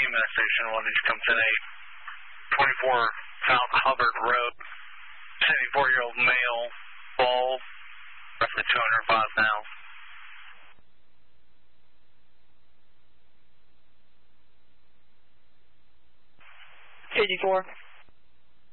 Station 1, these come 10-8, 24 South Hubbard Road, 74-year-old male, bald, roughly 205 pounds. 54.